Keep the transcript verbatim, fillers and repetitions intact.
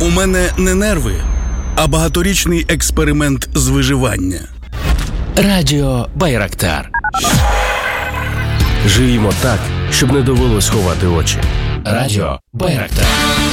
У мене не нерви, а багаторічний експеримент з виживання. Радіо Байрактар. Живімо так, щоб не довелось ховати очі. Радіо Байрактар.